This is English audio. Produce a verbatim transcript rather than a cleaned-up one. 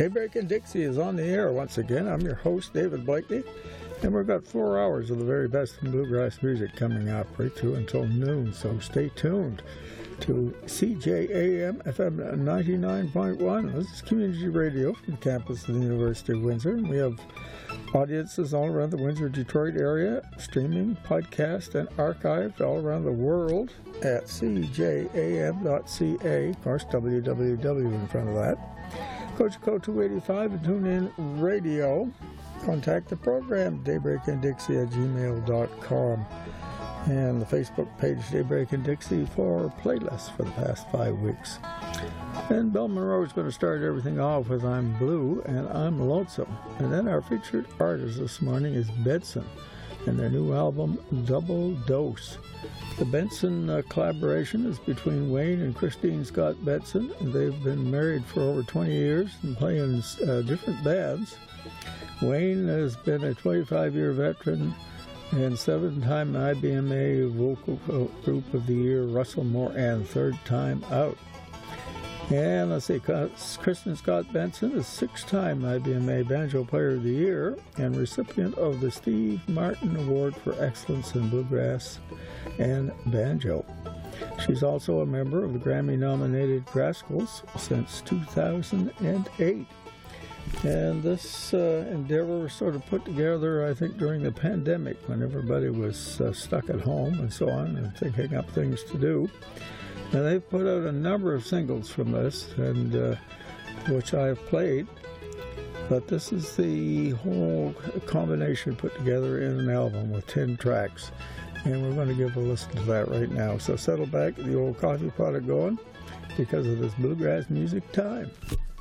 Daybreaking Dixie is on the air once again. I'm your host, David Blakely, and we've got four hours of the very best in bluegrass music coming up right through until noon, so stay tuned to C J A M F M ninety-nine point one. This is community radio from the campus of the University of Windsor. We have audiences all around the Windsor-Detroit area, streaming, podcast, and archived all around the world at c j a m dot c a. Of course, w w w in front of that. Coach Code two eighty-five and TuneIn Radio. Contact the program, daybreaking dixie at gmail dot com. And the Facebook page, Daybreaking Dixie, for playlists for the past five weeks. And Bill Monroe is going to start everything off with I'm Blue and I'm Lonesome. And then our featured artist this morning is Benson and their new album, Double Dose. The Benson uh, collaboration is between Wayne and Christine Scott Benson. And they've been married for over twenty years and play in uh, different bands. Wayne has been a twenty-five-year veteran and seven-time I B M A Vocal Group of the Year, Russell Moore, and third time out. And let's see, Kristen Scott Benson is six-time I B M A Banjo Player of the Year and recipient of the Steve Martin Award for Excellence in Bluegrass and Banjo. She's also a member of the Grammy-nominated Rascals since two thousand eight. And this uh, endeavor was sort of put together, I think, during the pandemic when everybody was uh, stuck at home and so on and thinking up things to do. And they've put out a number of singles from this, and uh, which I have played. But this is the whole combination put together in an album with ten tracks. And we're going to give a listen to that right now. So settle back, get the old coffee pot going, because it is bluegrass music time.